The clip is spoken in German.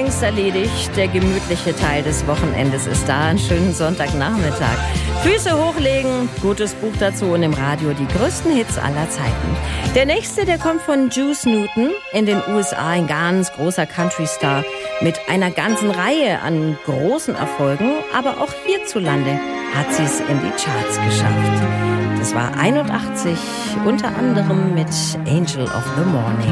längst erledigt. Der gemütliche Teil des Wochenendes ist da. Einen schönen Sonntagnachmittag. Füße hochlegen, gutes Buch dazu und im Radio die größten Hits aller Zeiten. Der nächste, der kommt von Juice Newton, in den USA ein ganz großer Country-Star mit einer ganzen Reihe an großen Erfolgen, aber auch hierzulande hat sie es in die Charts geschafft. Das war 81, unter anderem mit Angel of the Morning.